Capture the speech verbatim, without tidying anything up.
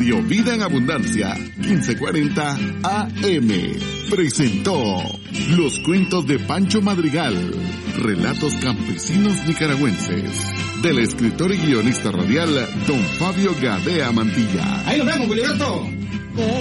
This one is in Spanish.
Radio Vida en Abundancia, quince cuarenta A M. Presentó Los Cuentos de Pancho Madrigal, relatos campesinos nicaragüenses, del escritor y guionista radial Don Fabio Gadea Mantilla. Ahí nos vemos, Filiberto.